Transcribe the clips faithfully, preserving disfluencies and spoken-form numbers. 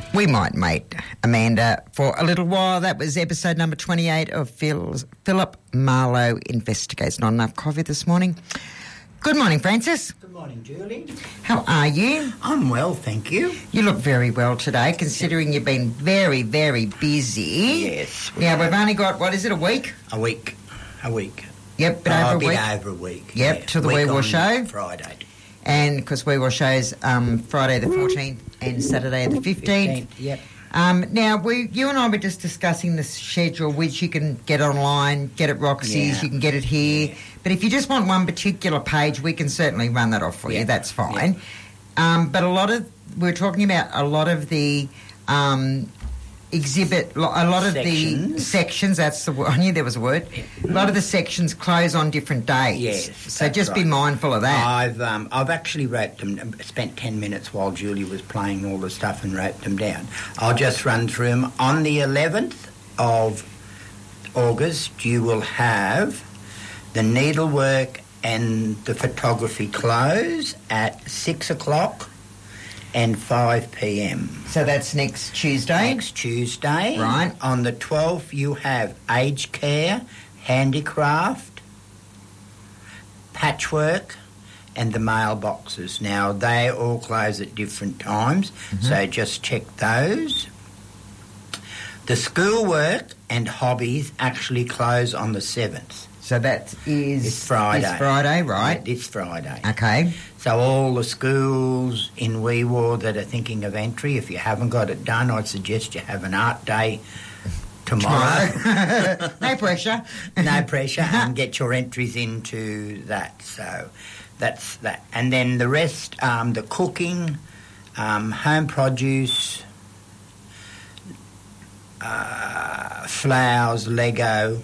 We might mate Amanda for a little while. That was episode number twenty-eight of Phil's, Philip Marlowe Investigates. Not enough coffee this morning. Good morning, Francis. Good morning, Julie. How are you? I'm well, thank you. You look very well today, considering you've been very, very busy. Yes. We yeah, we've only got, what is it, a week? A week. A week. Yep, but oh, over a bit week. over a week. Yep, yeah. to the week Wee War Show. Friday. And because Wee War Show's um, Friday the fourteenth and Saturday the fifteenth. fifteenth, yep. Um, now, we, you and I were just discussing the schedule, which you can get online, get at Roxy's, Yeah. you can get it here. Yeah. But if you just want one particular page, we can certainly run that off for Yeah. you. That's fine. Yeah. Um, but a lot of, we're talking about a lot of the um, exhibit, a lot of sections. the sections, that's the word, I knew there was a word. A lot of the sections close on different dates. Yes, So that's just be right. mindful of that. I've um, I've actually wrote them, spent ten minutes while Julie was playing all the stuff and wrote them down. I'll just run through them. On the eleventh of August, you will have the needlework and the photography close at six o'clock and five p.m. So that's next Tuesday. Next Tuesday. Right. On the twelfth, you have aged care, handicraft, patchwork, and the mailboxes. Now, they all close at different times, Mm-hmm. so just check those. The schoolwork and hobbies actually close on the seventh. So that is It's Friday. This Friday, right? Yeah, this Friday. Okay. So all the schools in Wee War that are thinking of entry, if you haven't got it done, I'd suggest you have an art day tomorrow. Tomorrow. No pressure. No pressure, and get your entries into that. So that's that. And then the rest, um, the cooking, um, home produce, uh, flowers, Lego,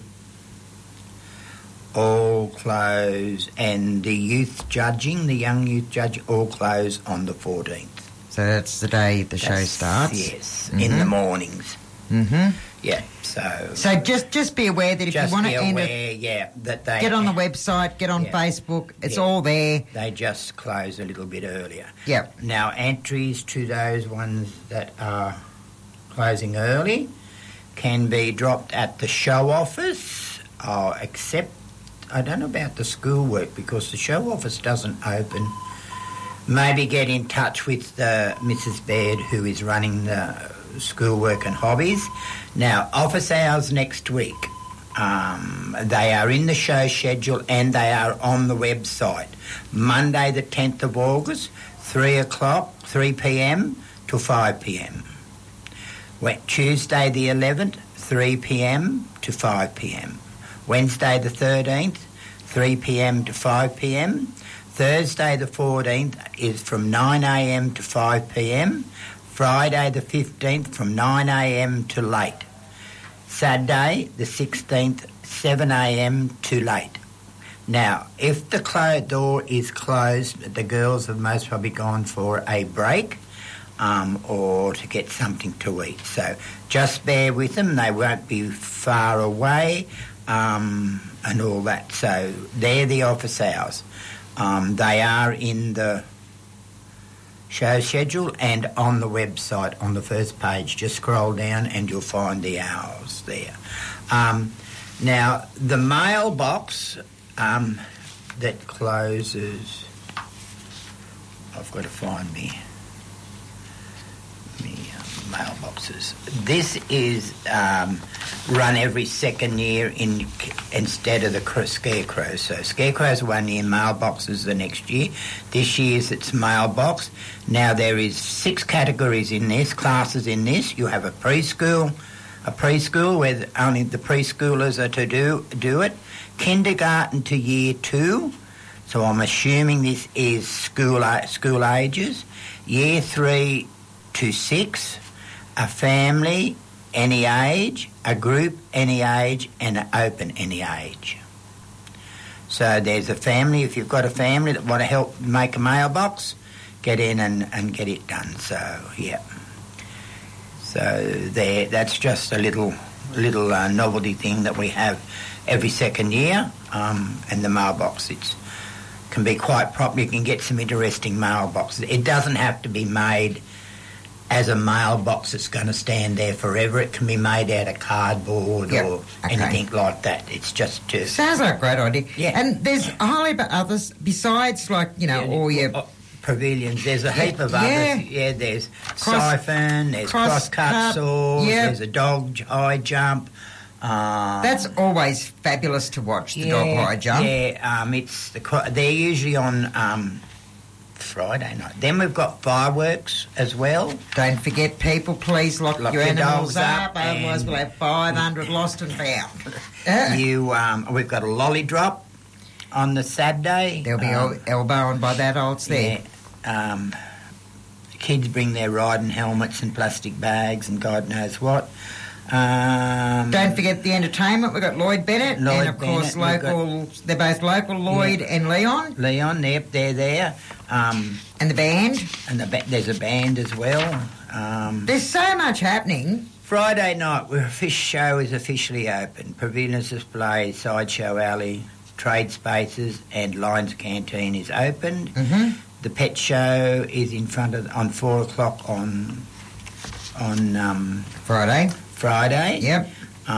all close, and the youth judging, the young youth judging, all close on the fourteenth. So that's the day the show That's- starts. Yes, Mhm. in the mornings. Mm-hmm. Yeah, so... So just just be aware that if just you want be to enter, aware, yeah, that they... get on the website, get on Yeah. Facebook. It's Yeah. all there. They just close a little bit earlier. Yep. Now, entries to those ones that are closing early can be dropped at the show office, or except, I don't know about the schoolwork, because the show office doesn't open. Maybe get in touch with uh, Missus Baird, who is running the schoolwork and hobbies. Now, office hours next week. Um, they are in the show schedule and they are on the website. Monday the tenth of August, three o'clock, three p.m. to five p.m. Wed- Tuesday the eleventh, three p.m. to five p.m. Wednesday the thirteenth, three p.m. to five p.m. Thursday the fourteenth is from nine a.m. to five p.m. Friday the fifteenth from nine a.m. to late. Saturday the sixteenth, seven a.m. to late. Now, if the clo- door is closed, the girls have most probably gone for a break um, or to get something to eat. So just bear with them. They won't be far away um, and all that. So they're the office hours. Um, they are in the show schedule and on the website on the first page. Just scroll down and you'll find the hours there. Um, now, the mailbox um, that closes... I've got to find me, me um, mailboxes. This is um, run every second year in instead of the cr- Scarecrow. So Scarecrow's one year, mailboxes the next year. This year's it's mailbox. Now there is six categories in this, classes in this. You have a preschool, a preschool where only the preschoolers are to do do it. Kindergarten to year two. So I'm assuming this is school school ages. Year three to six. A family, any age. A group, any age. And an open, any age. So there's a family. If you've got a family that want to help make a mailbox, get in and, and get it done. So, yeah. So there, that's just a little little uh, novelty thing that we have every second year. Um, and the mailbox, it's can be quite proper. You can get some interesting mailboxes. It doesn't have to be made as a mailbox that's going to stand there forever. It can be made out of cardboard Yep. or Okay. anything like that. It's just to... Sounds like a great idea. Yeah. And there's a whole heap of others besides, like, you know, all your... Oh, pavilions. There's a heap of Yeah. others. Yeah, there's Cross- siphon, there's cross cross-cut cut, saws, yeah. there's a dog high jump. Um, That's always fabulous to watch, the dog high jump. Yeah, um, it's the, cro- they're usually on um, Friday night. Then we've got fireworks as well. Don't forget, people, please lock, Lock your your animals dogs up, up otherwise and- we'll have five hundred lost and found. Uh, You, um, we've got a lolly drop on the Saturday. They'll be um, el- elbowing by that old there. Yeah, um, kids bring their riding helmets and plastic bags and God knows what. Um, Don't forget the entertainment. We've got Lloyd Bennett Lloyd and, of course, Bennett, we've local. They're both local, Lloyd and Leon. Leon, yep, they're there. Um, And the band. and the ba- there's a band as well. Um, There's so much happening. Friday night, where a fish show is officially open. Pavilions display, sideshow alley, trade spaces, and Lions Canteen is opened. Mm-hmm. The pet show is in front of on four o'clock on on um, Friday. Friday. Yep.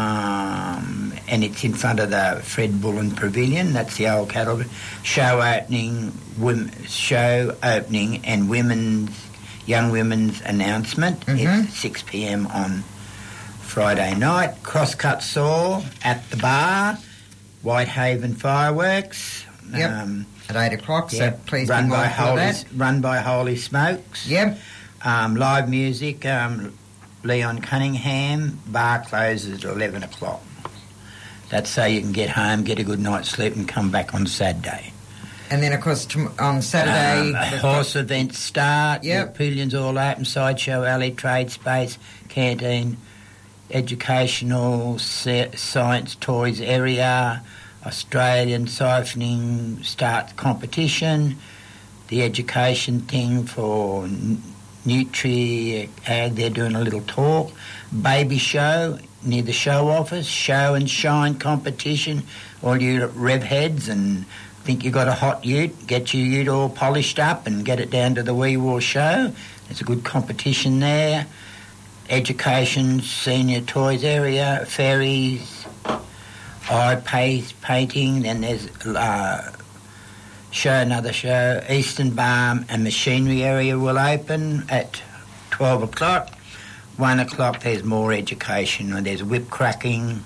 Um, and it's in front of the Fred Bullen Pavilion. That's the old cattle show opening, wom- show opening, and women's young women's announcement. Mhm. It's six p m on Friday night. Crosscut saw at the bar. Whitehaven fireworks. Yep. Um, At eight o'clock, so yep, please run be by mindful of Holy, that. run by Holy Smokes. Yep. Um, live music, um, Leon Cunningham, bar closes at eleven o'clock. That's so you can get home, get a good night's sleep and come back on Saturday. And then, of course, tom- on Saturday... Um, we've horse events start, Yep. the pavilions all open, sideshow alley, trade space, canteen, educational, se- science, toys area, Australian siphoning starts competition, the education thing for n- Nutri Ag, they're doing a little talk, baby show near the show office, show and shine competition, all you rev heads and think you got a hot ute, get your ute all polished up and get it down to the Wee War show. There's a good competition there. Education, senior toys area, ferries, eye paste, painting, then there's uh, show, another show, Eastern Balm and Machinery area will open at twelve o'clock. one o'clock there's more education, and there's whip cracking.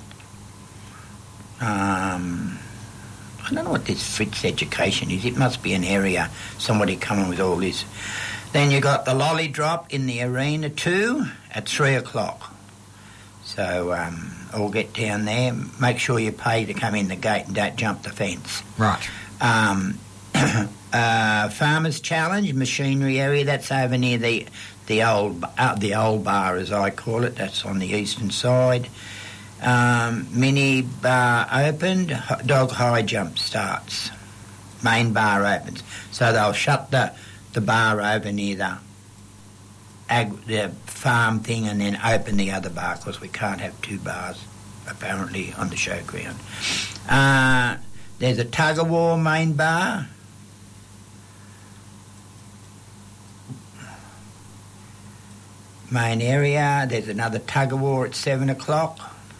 Um, I don't know what this Fritz education is. It must be an area, somebody coming with all this. Then you got the lolly drop in the arena too at three o'clock. So um, I'll get down there. Make sure you pay to come in the gate and don't jump the fence. Right. Um, uh, Farmers Challenge, machinery area. That's over near the the old uh, the old bar, as I call it. That's on the eastern side. Um, mini bar opened. H- dog high jump starts. Main bar opens. So they'll shut the the bar over near the ag, the farm thing, and then open the other bar because we can't have two bars apparently on the showground. Uh, there's a tug of war main bar. Main area. There's another tug of war at seven o'clock.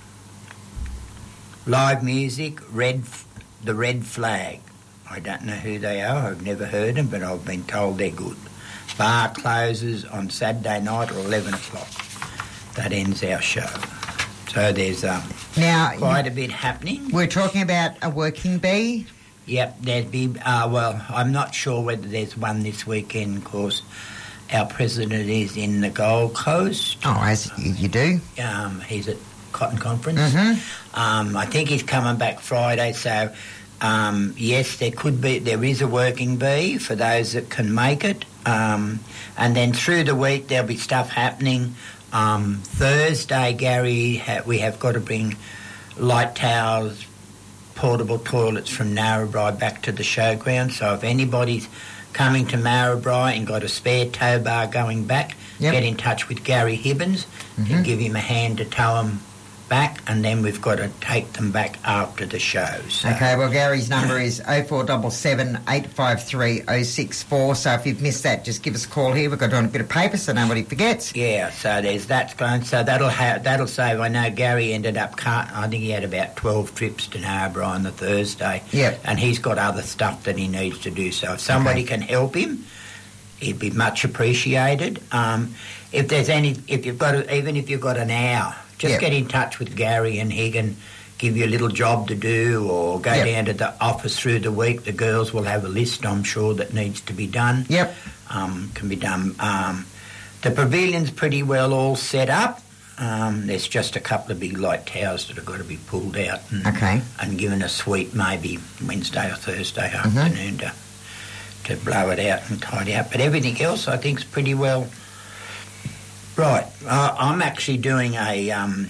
Live music. Red, the Red Flag. I don't know who they are. I've never heard them, but I've been told they're good. Bar closes on Saturday night at eleven o'clock. That ends our show. So there's um, Now, quite a bit happening. we're talking about a working bee. Yep, there'd be, uh, well, I'm not sure whether there's one this weekend, of course. Our president is in the Gold Coast. Oh, as you you do. Um, he's at Cotton Conference. Mm-hmm. Um, I think he's coming back Friday, so um, yes, there could be, there is a working bee for those that can make it. Um, and then through the week there'll be stuff happening. Um, Thursday, Gary, ha- we have got to bring light towels, portable toilets from Narrabri back to the showground. So if anybody's coming to Narrabri and got a spare tow bar going back, Yep. get in touch with Gary Hibbins Mhm. and give him a hand to tow them back, and then we've got to take them back after the show. So. Okay, well, Gary's number is oh four seven seven, eight five three, oh six four. So if you've missed that, just give us a call here. We've got on a bit of paper so nobody forgets. Yeah, so there's that going. So that'll ha- that'll save. I know Gary ended up, car- I think he had about twelve trips to Narborough on the Thursday. Yep. And he's got other stuff that he needs to do. So if somebody Okay. can help him, it'd be much appreciated. Um, if there's any, if you've got, a, even if you've got an hour, just Yep. get in touch with Gary and he can give you a little job to do, or go Yep. down to the office through the week. The girls will have a list, I'm sure, that needs to be done. Yep. Um, can be done. Um, the pavilion's pretty well all set up. Um, there's just a couple of big light towers that have got to be pulled out and, Okay. and given a sweep maybe Wednesday or Thursday Mm-hmm. afternoon to to blow it out and tidy up. But everything else I think is pretty well right. Uh, I'm actually doing a um,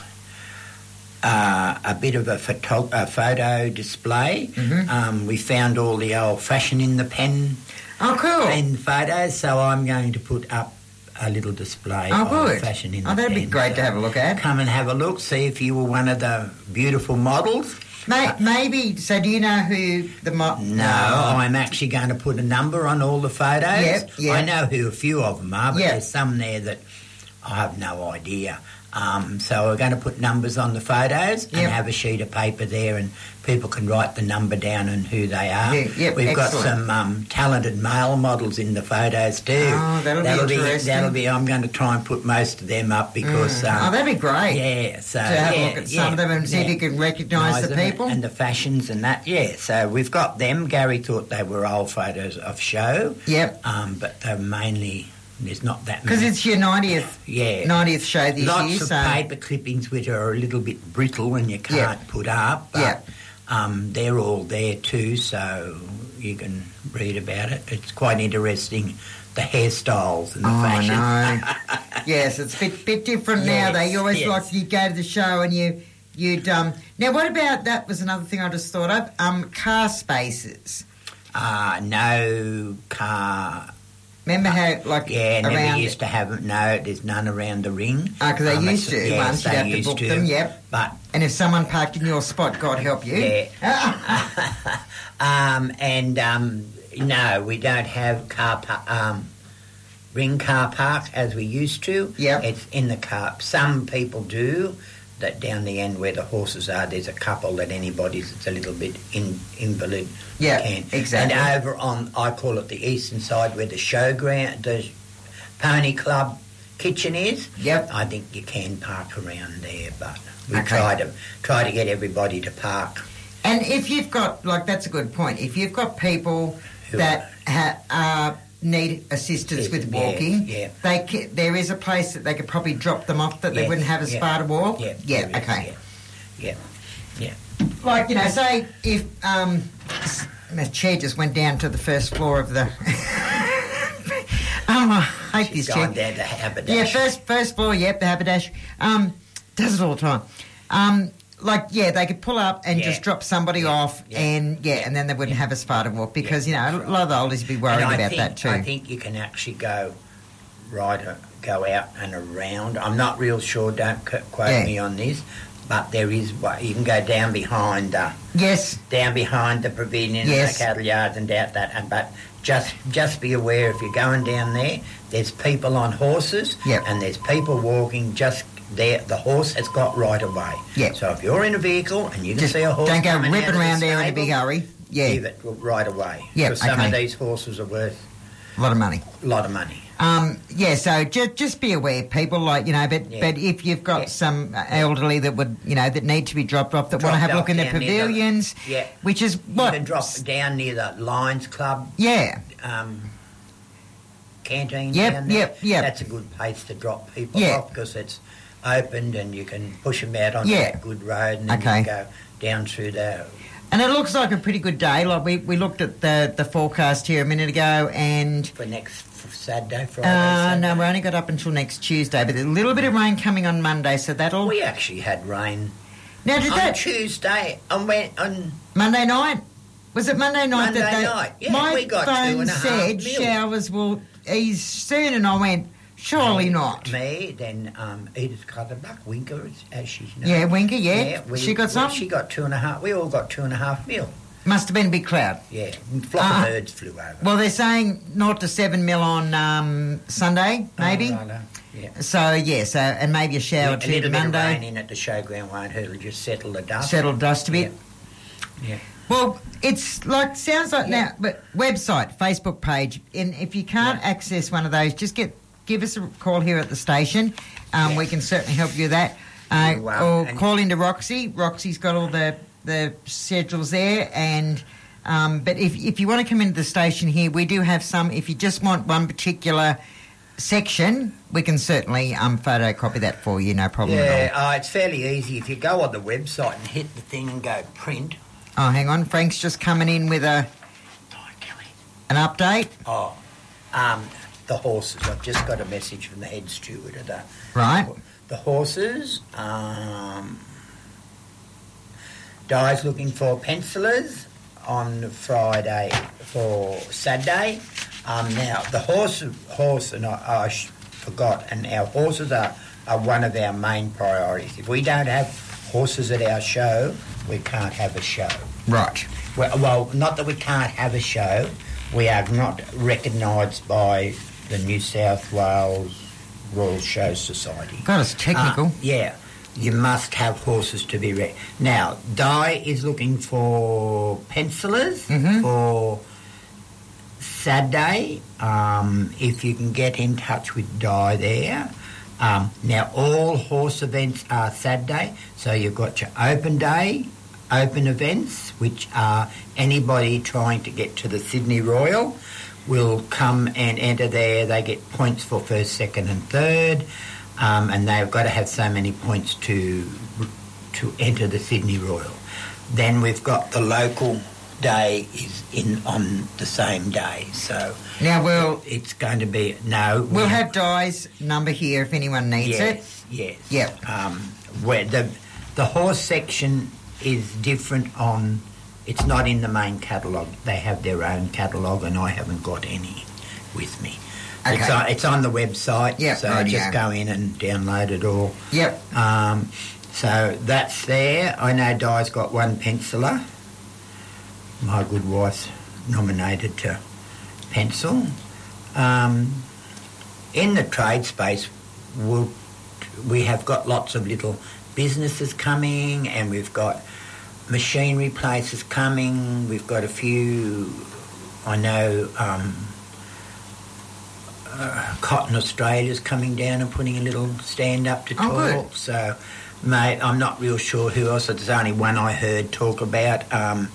uh, a bit of a photo, a photo display. Mhm. Um, we found all the old fashion in the pen Oh, cool. pen photos, so I'm going to put up a little display Oh, of good. fashion in Oh, the that'd be pen. great So to have a look at. Come and have a look, see if you were one of the beautiful models. May, maybe, so do you know who the... Mo- No, I'm actually going to put a number on all the photos. Yep, yep. I know who a few of them are, but Yep. there's some there that I have no idea. Um, so we're going to put numbers on the photos and Yep. have a sheet of paper there, and people can write the number down and who they are. Yeah, yep, We've got excellent. some um, talented male models in the photos too. Oh, that'll be interesting. That'll be. I'm going to try and put most of them up because. Mm. Um, Oh, that'd be great. yeah, so To have yeah, a look at some yeah, of them and see if yeah. you can recognise the them and- people. and the fashions and that. Yeah, so we've got them. Gary thought they were old photos of show, Yep. um, but they're mainly there's not that Because many. it's your ninetieth, yeah, ninetieth show this lots year, of so... paper clippings which are a little bit brittle and you can't Yeah. put up. But, Yeah. um, they're all there too, so you can read about it. It's quite interesting. The hairstyles and the Oh, fashion. no. Yes, it's a bit, bit different now. Yes, They you always yes. like you go to the show and you you'd um. Now, what about that? Was another thing I just thought of. Um, car spaces. Uh, no car. Remember how like Yeah, never around used to have them. No, there's none around the ring. Ah, 'cause they Um, used it's- to. yes, Once you'd they have to used book to. them, yep. But And if someone parked in your spot, God help you. yeah, um, and um, no, we don't have car pa- um, ring car park as we used to. Yep. It's in the car. Some people do. That down the end where the horses are, there's a couple that anybody's that's a little bit in, invalid Yeah, can. exactly. And over on, I call it the eastern side where the showground, the pony club kitchen is. Yep. I think you can park around there, but we Okay. try to try to get everybody to park. And if you've got like that's a good point. If you've got people Who that ha- uh, need assistance Yes, with yeah, walking, yeah. they ca- there is a place that they could probably drop them off that they Yes, wouldn't have as yeah, far to walk. Yeah, yeah, there is, okay. Yeah, yeah, yeah. Like you know, say if um, s- the chair just went down to the first floor of the. oh, I hate She's this chair. gone down to Haberdash. Yeah, first first floor. Yep, the haberdash. Um, does it all the time. Um, like yeah, they could pull up and Yeah. just drop somebody Yeah. off, Yeah. and yeah, and then they wouldn't have as far to walk because Yeah, you know that's a lot of the oldies would be worried And I about think, that too. I think you can actually go right, uh, go out and around. I'm not real sure. Don't c- quote Yeah. me on this, but there is. wa- You can go down behind the yes, down behind the pavilion Yes. and the cattle yards and out that. And but just just be aware if you're going down there, there's people on horses, Yep. and there's people walking just. There, the horse has got right away. Yep. So if you're in a vehicle and you can just see a horse, don't go coming out ripping of the around there in a big stable, hurry. Yeah, Give it right away. Yep, Because some okay. of these horses are worth a lot of money. a lot of money. Um, yeah, so just just be aware, people. Like you know, but Yeah. but if you've got Yeah. some elderly that would you know that need to be dropped off that want to Dropped have a look off in their down near the- pavilions, Yeah. which is You what can drop down near the Lions Club yeah. um, canteen Yep, down there. yep, yep. That's a good place to drop people Yeah. off because it's opened and you can push them out onto Yeah. that good road and then Okay. you go down through the... And it looks like a pretty good day. Like we, we looked at the, the forecast here a minute ago, and For next f- Saturday, Friday, uh, Saturday. no, we only got up until next Tuesday. But there's a little bit of rain coming on Monday, so that'll. We actually had rain Now did on that Tuesday and went on... Monday night? Was it Monday night that Monday they? night, yeah, My we got two phone and a half said mil. showers will ease soon, and I went, Surely me, not. Me, then um, Edith Clutterbuck, Winker, as, as she's known. Yeah, Winker, yeah. yeah we, she got we, some? She got two and a half. We all got two and a half mil. Must have been a big cloud. Yeah, a flock Uh, of birds flew over. Well, they're saying naught to seven mil on um, Sunday, maybe. Oh, righto. Yeah. So, yeah, so, and maybe a shower a or two little bit Monday. of rain in at the showground won't hurt. It'll just settle the dust. Settle dust a bit. Yeah. yeah. Well, it's like, sounds like Yeah. now, but website, Facebook page, and if you can't Yeah. access one of those, just get give us a call here at the station. Um, Yeah. We can certainly help you with that. Uh, You, um, or and- call into Roxy. Roxy's got all the, the schedules there. And um, But if, if you want to come into the station here, we do have some. If you just want one particular section, we can certainly um, photocopy that for you, no problem at Yeah, all. uh, it's fairly easy. If you go on the website and hit the thing and go print. Oh, hang on. Frank's just coming in with a Oh, Kelly. an update. Oh, um, the horses. I've just got a message from the head steward of the Right. the horses. Um, Di's looking for pencilers on Friday for Saturday. Um, now the horse, horse, and I, I sh- forgot. And our horses are, are one of our main priorities. If we don't have horses at our show, we can't have a show. Right. Well, well, not that we can't have a show. We are not recognised by the New South Wales Royal Show Society. God, it's technical. Uh, yeah, you must have horses to be re- Now, Di is looking for pencilers Mhm. for Saturday. Um, if you can get in touch with Di there. Um, now, all horse events are Saturday, so you've got your open day, open events, which are anybody trying to get to the Sydney Royal will come and enter there. They get points for first, second and third, um, and they've got to have so many points to to enter the Sydney Royal. Then we've got the local day is in on the same day, so Now we'll it's going to be no. we'll we- have Di's number here if anyone needs it. Yes, yes. Yep. Um, where the the horse section is different on. It's not in the main catalogue. They have their own catalogue, and I haven't got any with me. It's Okay. on, it's on the website, Yep, so rightio. just go in and download it all. Yep. Um, so that's there. I know Di's got one penciler. My good wife's nominated to pencil. Um, in the trade space, we'll, we have got lots of little businesses coming, and we've got machinery places coming. We've got a few, I know, um, uh, Cotton Australia's coming down and putting a little stand up to Oh, talk. good. So, mate, I'm not real sure who else. There's only one I heard talk about. Um,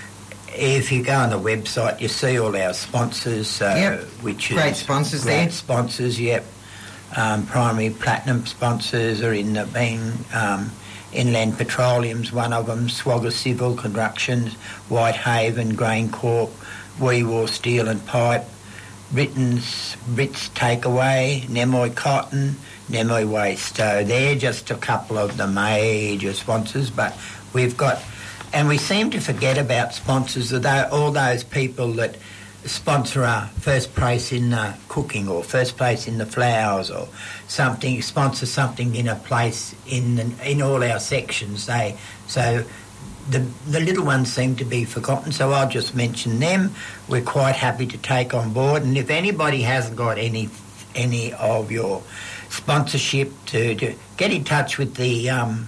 if you go on the website, you see all our sponsors, uh, Yep. which is Great sponsors great there. sponsors. Yep, um, primary platinum sponsors are in the been. Um, Inland Petroleum's one of them. Swagger Civil Constructions, Whitehaven, Grain Corp, Wee War Steel and Pipe, Britain's Brits Takeaway, Nemoy Cotton, Nemoy Waste. So they're just a couple of the major sponsors, but we've got, and we seem to forget about sponsors, although all those people that sponsor a first place in the cooking or first place in the flowers or something, sponsor something in a place in the, in all our sections. They so the the little ones seem to be forgotten, so I'll just mention them. We're quite happy to take on board, and if anybody hasn't got any any of your sponsorship, to, to get in touch with the um,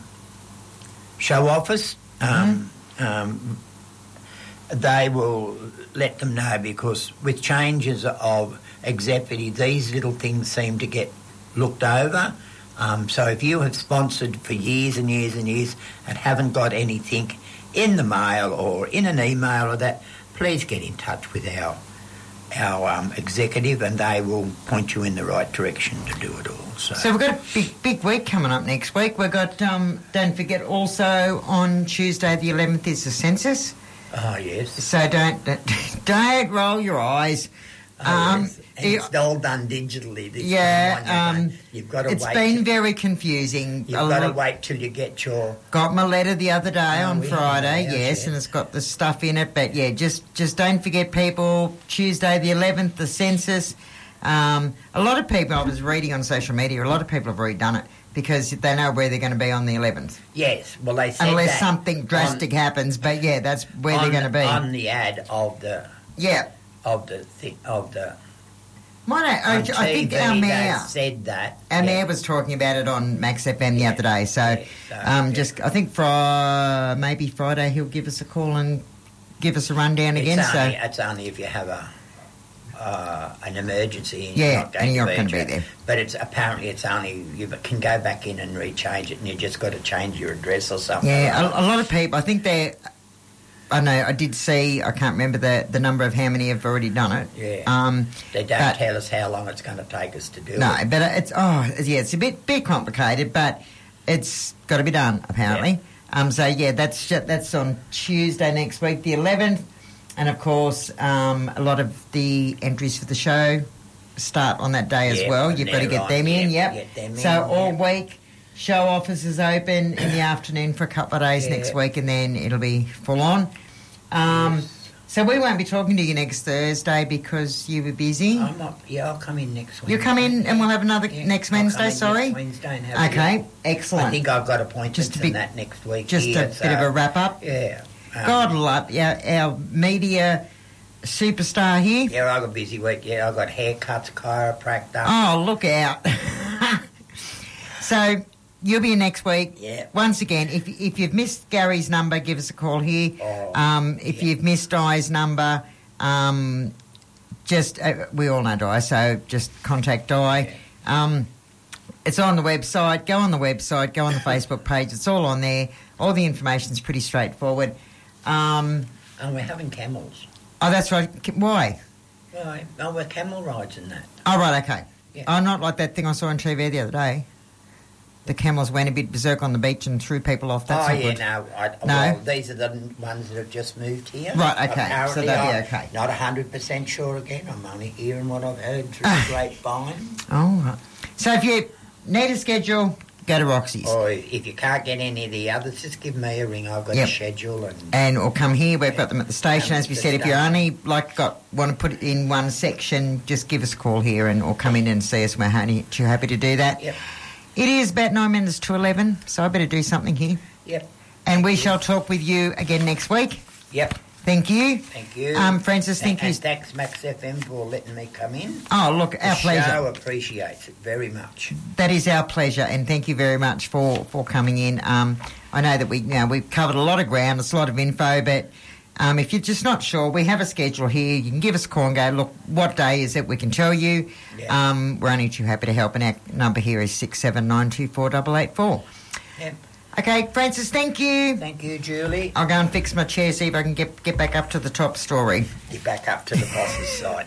show office. Um, mm-hmm. um, they will let them know, because with changes of executive, these little things seem to get looked over. Um, so if you have sponsored for years and years and years and haven't got anything in the mail or in an email or that, please get in touch with our our um, executive, and they will point you in the right direction to do it all. So, So we've got a big, big week coming up next week. We've got, um, don't forget, also on Tuesday the eleventh is the census. oh yes, So don't don't, don't roll your eyes. oh, Um, yes. And it's all done digitally. This Yeah, time on your um, phone. You've got to it's wait. been till- very confusing. You've A got to lot- wait till you get your. Got my letter the other day Oh, on we have Friday, ours, yes, yeah. and it's got the stuff in it. But yeah, just just don't forget, people. Tuesday the eleventh, the census, Um, a lot of people, I was reading on social media, a lot of people have already done it because they know where they're going to be on the eleventh. Yes, well, they said Unless that something drastic on, happens, but yeah, that's where on, they're going to be. On the ad of the... Yeah. Of the... Thi- of the Might I, I, on I think T V our they mayor... said that. Our yeah. mayor was talking about it on Max F M the Yeah. other day, so, Yeah, so, um, yeah. just I think for maybe Friday he'll give us a call and give us a rundown It's again. only, so it's only if you have a uh, an emergency and Yeah, you're not going and you're to not gonna be be there. there. But it's apparently it's only you can go back in and rechange it, and you just got to change your address or something. yeah, like a, a lot of people. I think they. I know. I did see. I can't remember the the number of how many have already done it. Yeah. Um, They don't but- tell us how long it's going to take us to do no, it. but it's oh yeah, it's a bit bit complicated, but it's got to be done apparently. Um, so yeah, that's ju- that's on Tuesday next week, the eleventh, and of course, um, a lot of the entries for the show start on that day as Yeah, well. and You've got to they're get on, them in. yeah, Yep. get them so in, all yeah. week, show office is open in the afternoon for a couple of days Yeah. next week, and then it'll be full on. Um, So we won't be talking to you next Thursday because you were busy. I'm not. Yeah, I'll come in next Wednesday. You come in and we'll have another Yeah, next I'll come Wednesday. in Sorry. Next Wednesday and have Okay, a, excellent. I think I've got appointments Just a and bit- that next week. Just here, a so, bit of a wrap up. Yeah. Um, God love our, our media superstar here. Yeah, I got a busy week. Yeah, I got haircuts, chiropractor. Oh, look out! So you'll be in next week. Yeah. Once again, if if you've missed Gary's number, give us a call here. Oh, um, if yeah. you've missed Di's number, um, just uh, we all know Di, so just contact Di. Um, it's on the website. Go on the website. Go on the Facebook page. It's all on there. All the information's pretty straightforward. Um, And we're having camels. oh, that's right. K- Why? Right. Oh, we're camel rides and that. Oh, right. Okay. Yeah. Oh, not like that thing I saw on T V the other day. The camels went a bit berserk on the beach and threw people off. That's oh, not yeah, good. no. I, No? Well, these are the ones that have just moved here. Right, okay, so Apparently, they'll be I'm okay. Not one hundred percent sure again. I'm only hearing what I've heard through the grapevine. Oh, right. So if you need a schedule, go to Roxy's. Or if you can't get any of the others, just give me a ring. I've got Yep. a schedule. and And or come here. We've got them at the station. Come As we to said, the if you station. only like got want to put it in one section, just give us a call here and or come in and see us. We're happy, too happy to do that. Yep. It is about nine minutes to eleven, so I better do something here. Yep. And we shall talk with you again next week. Yep. Thank you. Thank you. Um, Francis, and, thank you. And thanks, Max F M, for letting me come in. Oh, look, our the pleasure. show appreciates it very much. That is our pleasure, and thank you very much for, for coming in. Um, I know that we you know we've covered a lot of ground, it's a lot of info, but um, if you're just not sure, we have a schedule here. You can give us a call and go, look, what day is it? We can tell you. Yeah. Um, we're only too happy to help, and our number here is six seven nine two four eight eight four. Yep. Okay, Francis, thank you. Thank you, Julie. I'll go and fix my chair, see if I can get get back up to the top story. Get back up to the boss's side.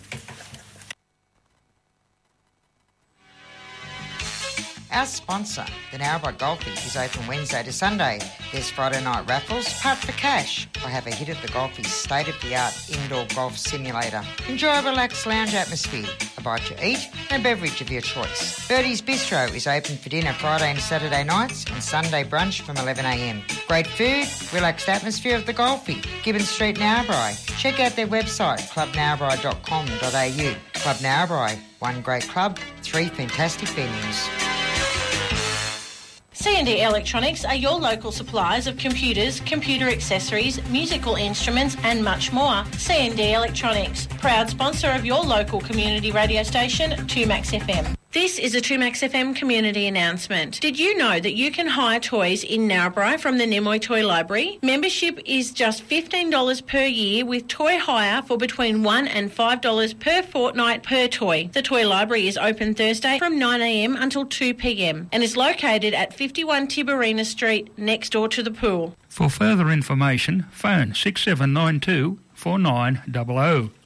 Our sponsor, the Narrabri Golfies, is open Wednesday to Sunday. There's Friday night raffles, part for cash, or have a hit at the Golfies' state-of-the-art indoor golf simulator. Enjoy a relaxed lounge atmosphere, a bite to eat, and a beverage of your choice. Birdie's Bistro is open for dinner Friday and Saturday nights and Sunday brunch from eleven a m. Great food, relaxed atmosphere of the Golfie, Gibbon Street, Narrabri. Check out their website, club narrabri dot com dot a u. Club Narrabri, one great club, three fantastic venues. C and D Electronics are your local suppliers of computers, computer accessories, musical instruments and much more. C and D Electronics, proud sponsor of your local community radio station, two Max F M. This is a two Max F M community announcement. Did you know that you can hire toys in Narrabri from the Nimoy Toy Library? Membership is just fifteen dollars per year with toy hire for between one dollars and five dollars per fortnight per toy. The Toy Library is open Thursday from nine a m until two p m and is located at fifty-one Tiberina Street next door to the pool. For further information, phone six seven nine two four nine zero zero.